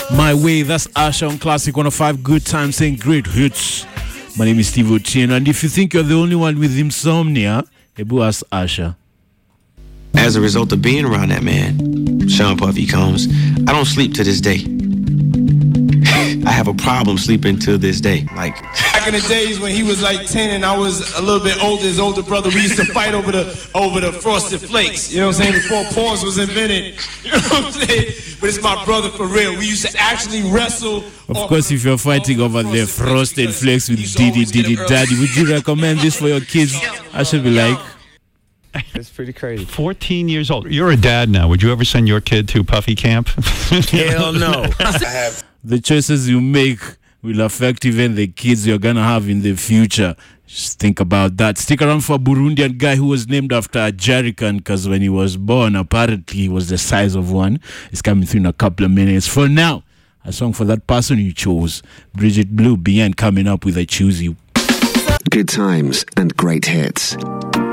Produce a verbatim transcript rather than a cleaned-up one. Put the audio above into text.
My Way, that's Asha on Classic one oh five. Good time saying great hits. My name is Steve Otieno, and if you think you're the only one with insomnia, Ebu ask Asha. As a result of being around that man, Sean Puffy Combs, I don't sleep to this day. I have a problem sleeping to this day. Like back in the days when he was like ten and I was a little bit older, his older brother, we used to fight over the over the Frosted Flakes. You know what I'm saying? Before pause was invented. You know what I'm saying? But it's my brother for real. We used to actually wrestle. Of course, if you're fighting over the Frosted Flakes with Diddy Diddy Daddy, would you recommend this for your kids? I should be like. It's pretty crazy. fourteen years old. You're a dad now. Would you ever send your kid to Puffy Camp? Hell no. I have. The choices you make will affect even the kids you're going to have in the future. Just think about that. Stick around for a Burundian guy who was named after a jerrycan because when he was born, apparently he was the size of one. It's coming through in a couple of minutes. For now, a song for that person you chose. Bridget Blue, Bien coming up with I Choose You. Good times and great hits.